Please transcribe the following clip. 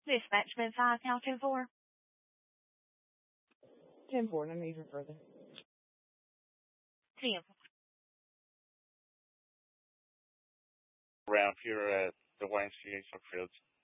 Dispatchman 5, now 10-4. 10-4, no need for further. 10. Around here at the YMCA Fields.